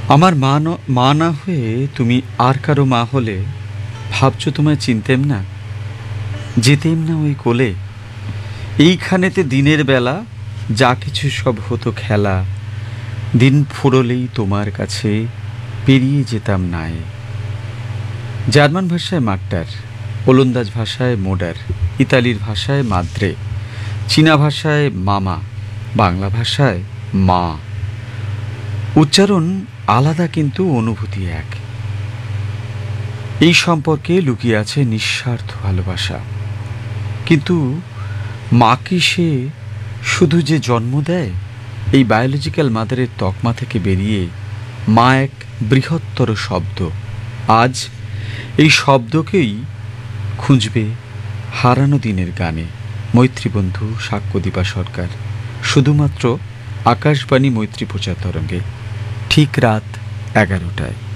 আমার মা না হয়ে তুমি আর কারো মা হলে ভাবছো তোমায় চিনতেম না, যেতেম না ওই কোলে। এইখানেতে দিনের বেলা যা কিছু সব হতো খেলা, দিন ফুরলেই তোমার কাছে পেরিয়ে যেতাম নায়ে। জার্মান ভাষায় মাস্টার, ওলন্দাজ ভাষায় মোডার, ইতালির ভাষায় মাদ্রে, চীনা ভাষায় মামা, বাংলা ভাষায় মা। উচ্চারণ আলাদা কিন্তু অনুভূতি এক। এই সম্পর্কে লুকিয়ে আছে নিঃস্বার্থ ভালোবাসা। কিন্তু মা কি সে শুধু যে জন্ম দেয়? এই বায়োলজিক্যাল মাদারের তকমা থেকে বেরিয়ে মা এক বৃহত্তর শব্দ। আজ এই শব্দকেই খুঁজবে হারানো দিনের গানে মৈত্রীবন্ধু সাক্ষ্যদীপা সরকার, শুধুমাত্র আকাশবাণী মৈত্রী প্রচার তরঙ্গে, ঠিক রাত 11টায়।